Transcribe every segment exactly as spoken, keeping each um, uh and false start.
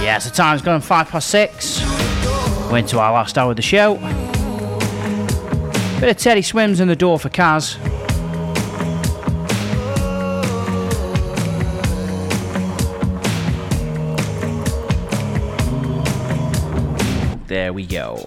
Yes, the time's gone five past six. We're into our last hour of the show. Bit of Teddy Swims in the door for Kaz. There we go.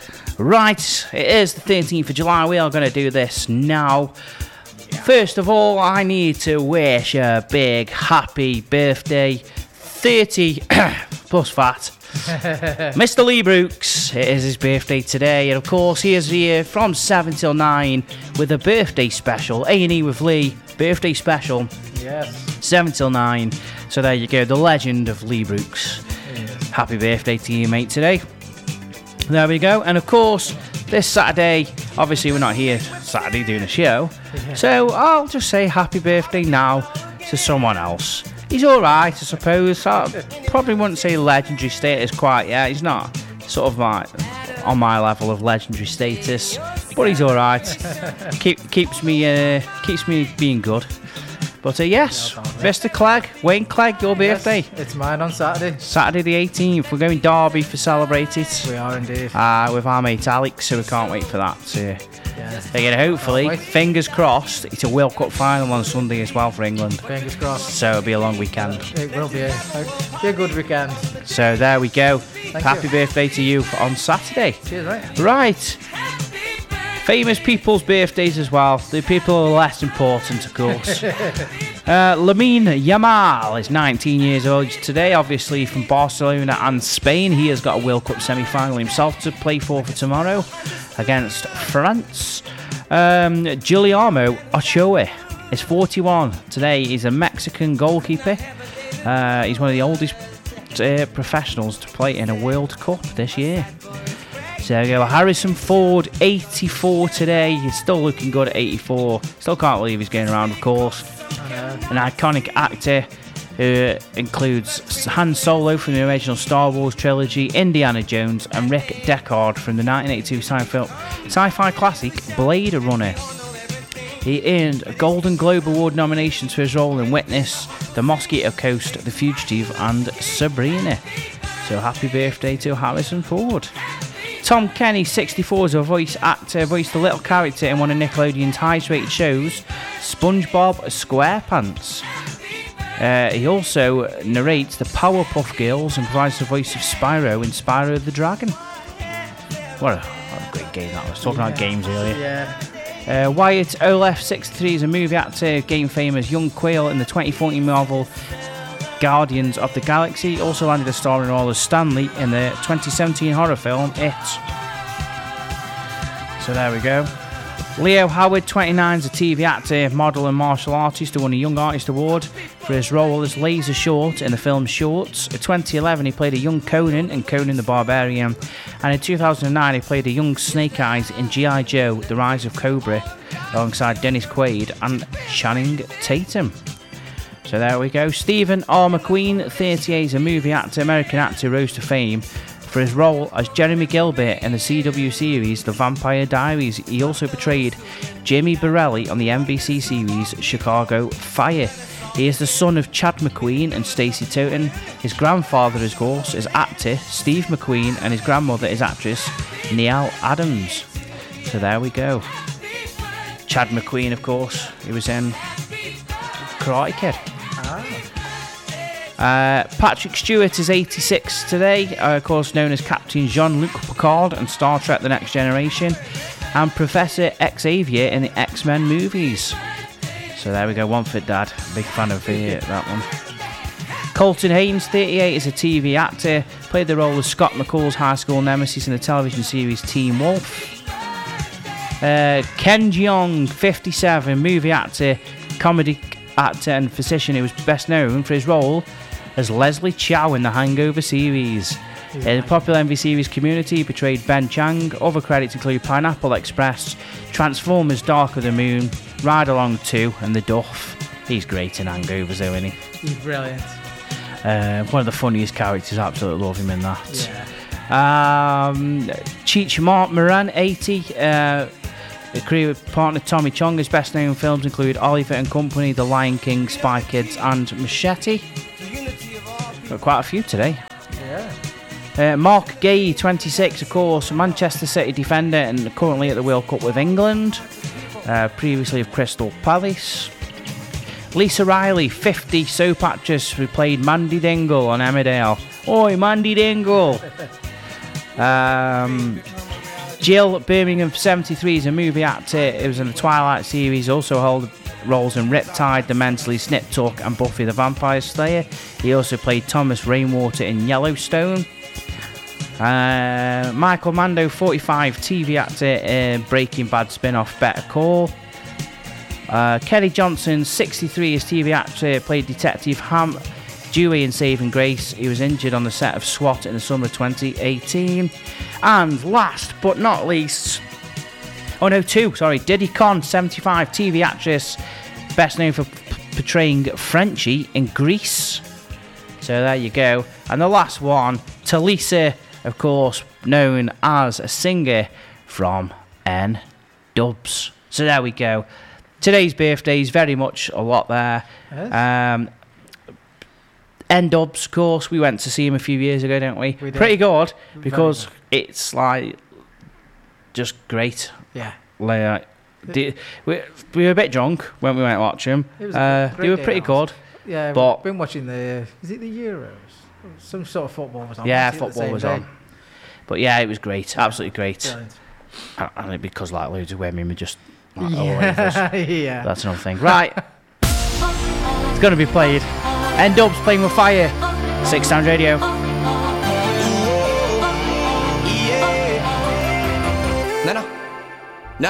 Right, it is the thirteenth of July. We are going to do this now. First of all, I need to wish a big happy birthday, thirty plus fat, Mister Lee Brooks. It is his birthday today, and of course he is here from seven till nine with a birthday special, A and E with Lee, birthday special. Yes. seven till nine. So there you go, the legend of Lee Brooks. Yes. Happy birthday to you, mate, today. There we go, and of course, this Saturday, obviously we're not here Saturday doing a show, yeah. So I'll just say happy birthday now to someone else. He's alright, I suppose. I probably wouldn't say legendary status quite yet. He's not sort of like on my level of legendary status, but he's alright. Keep, keeps me uh, keeps me being good. But uh, yes, Mister Clegg, Wayne Clegg, your birthday. Yes, it's mine on Saturday. Saturday the eighteenth. We're going Derby for celebrate it. We are indeed. Uh, with our mate Alex, so we can't wait for that. So, yeah. Again, hopefully, fingers crossed, it's a World Cup final on Sunday as well for England. Fingers crossed. So it'll be a long weekend. It will be a, a, be a good weekend. So there we go. Thank Happy you. birthday to you on Saturday. Cheers, mate. Right. Famous people's birthdays as well. The people are less important, of course. uh, Lamine Yamal is nineteen years old today, obviously from Barcelona and Spain. He has got a World Cup semi-final himself to play for for tomorrow against France. Um, Giuliano Ochoa is forty-one today. He's a Mexican goalkeeper. Uh, he's one of the oldest uh, professionals to play in a World Cup this year. So there we go. Harrison Ford, eighty-four today. He's still looking good at eighty-four. Still can't believe he's going around, of course. An iconic actor who includes Han Solo from the original Star Wars trilogy, Indiana Jones, and Rick Deckard from the nineteen eighty-two sci-fi classic Blade Runner. He earned Golden Globe Award nominations for his role in Witness, The Mosquito Coast, The Fugitive, and Sabrina. So happy birthday to Harrison Ford. Tom Kenny, sixty-four, is a voice actor, voiced a little character in one of Nickelodeon's highest-rated shows, SpongeBob SquarePants. Uh, he also narrates the Powerpuff Girls and provides the voice of Spyro in Spyro the Dragon. What a, what a great game that was. Talking yeah. about games earlier. Yeah. Uh, Wyatt Olaf, sixty-three, is a movie actor, game famous young Quail in the twenty fourteen Marvel Guardians of the Galaxy. Also landed a starring role as Stanley in the twenty seventeen horror film It. So there we go. Leo Howard, twenty-nine, is a T V actor, model and martial artist who won a Young Artist Award for his role as Laser Short in the film Shorts. In twenty eleven, he played a young Conan in Conan the Barbarian. And in two thousand nine, he played a young Snake Eyes in G I. Joe, The Rise of Cobra, alongside Dennis Quaid and Channing Tatum. So there we go. Stephen R. McQueen, thirty-eight, is a movie actor, American actor, who rose to fame for his role as Jeremy Gilbert in the C W series The Vampire Diaries. He also portrayed Jimmy Borelli on the N B C series Chicago Fire. He is the son of Chad McQueen and Stacey Toten. His grandfather, of course, is actor Steve McQueen, and his grandmother is actress Neal Adams. So there we go. Chad McQueen, of course, he was in Karate Kid. Uh, Patrick Stewart is eighty-six today, uh, of course known as Captain Jean-Luc Picard in Star Trek The Next Generation, and Professor Xavier in the X-Men movies. So there we go, one for Dad. Big fan of uh, that one. Colton Haynes, thirty-eight, is a T V actor, played the role of Scott McCall's high school nemesis in the television series Teen Wolf. Uh, Ken Jeong, fifty-seven, movie actor, comedy actor and physician who was best known for his role as Leslie Chow in the Hangover series. In the popular N B C series Community, he portrayed Ben Chang. Other credits include Pineapple Express, Transformers Dark of the Moon, Ride Along two, and The Duff. He's great in Hangovers though, isn't he? He's brilliant. Uh, one of the funniest characters, absolutely love him in that. Yeah. Um, Cheech Mark Moran, eighty, uh, a career partner Tommy Chong. His best known films include Oliver and Company, The Lion King, Spy Kids, and Machete. Got quite a few today. Yeah. Uh, Mark Gay, twenty-six, of course, Manchester City defender and currently at the World Cup with England. Uh, previously of Crystal Palace. Lisa Riley, fifty, soap actress who played Mandy Dingle on Emmerdale. Oi, Mandy Dingle! um, Jill Birmingham, seventy-three, is a movie actor. It was in the Twilight series, also held roles in Riptide, The Mentally, Snip Tuck and Buffy the Vampire Slayer. He also played Thomas Rainwater in Yellowstone. Uh, Michael Mando, forty-five, T V actor, uh, Breaking Bad spin-off Better Call. Uh, Kelly Johnson, sixty-three, is T V actor, played Detective Ham Dewey in Saving Grace. He was injured on the set of SWAT in the summer of twenty eighteen. And last but not least, oh no, two, sorry, Diddy Conn, seventy-five, T V actress, best known for p- portraying Frenchie in Grease. So there you go. And the last one, Talisa, of course, known as a singer from N-Dubz. So there we go. Today's birthdays, very much a lot there. Yes. Um, N-Dubz, of course, we went to see him a few years ago, didn't we? We did. Pretty good, because good. it's like just great. Yeah. Like, the, we, we were a bit drunk when we went to watch them. It was a Uh, great they were day pretty out. good. Yeah, But- we've been watching the... Is it the Euros? Some sort of football was on. Yeah, wasn't it, the football same was day? on. But yeah, it was great, absolutely great. Brilliant. And and it, because like loads of women were just like, all over us. Yeah. yeah. That's another thing. Right. It's going to be played. N-Dubz playing with fire. Six Times Radio.